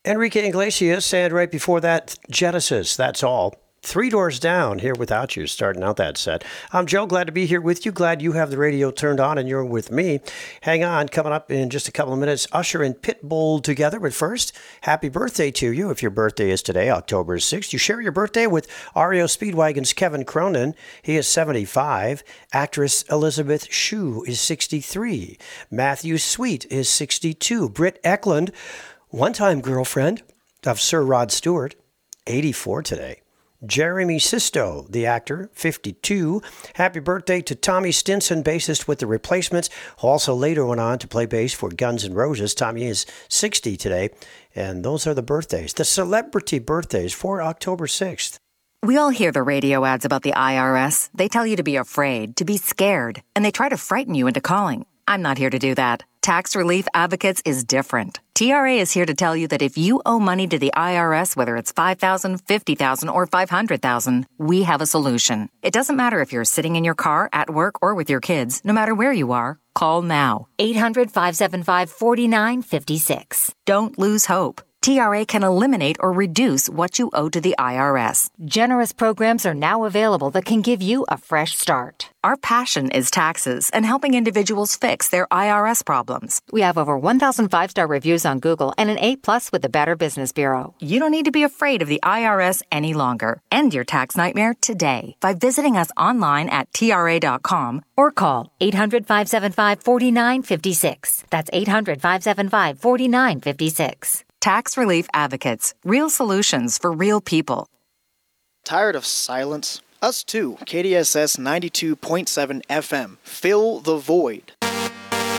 Enrique Iglesias, and right before that, Genesis. That's all. Three Doors Down, Here Without You, starting out that set. I'm Joe, glad to be here with you. Glad you have the radio turned on and you're with me. Hang on, coming up in just a couple of minutes, Usher and Pitbull together. But first, happy birthday to you. If your birthday is today, October 6th, you share your birthday with REO Speedwagon's Kevin Cronin. He is 75. Actress Elizabeth Shue is 63. Matthew Sweet is 62. Britt Eklund, one-time girlfriend of Sir Rod Stewart, 84 today. Jeremy Sisto, the actor, 52. Happy birthday to Tommy Stinson, bassist with The Replacements, who also later went on to play bass for Guns N' Roses. Tommy is 60 today, and those are the birthdays, the celebrity birthdays for October 6th. We all hear the radio ads about the IRS. They tell you to be afraid, to be scared, and they try to frighten you into calling. I'm not here to do that. Tax Relief Advocates is different. TRA is here to tell you that if you owe money to the IRS, whether it's $5,000, $50,000, or $500,000, we have a solution. It doesn't matter if you're sitting in your car, at work, or with your kids. No matter where you are, call now. 800-575-4956. Don't lose hope. TRA can eliminate or reduce what you owe to the IRS. Generous programs are now available that can give you a fresh start. Our passion is taxes and helping individuals fix their IRS problems. We have over 1,000 5-star reviews on Google and an A+ with the Better Business Bureau. You don't need to be afraid of the IRS any longer. End your tax nightmare today by visiting us online at TRA.com or call 800-575-4956. That's 800-575-4956. Tax Relief Advocates. Real solutions for real people. Tired of silence? Us too. KDSS 92.7 FM. Fill the void.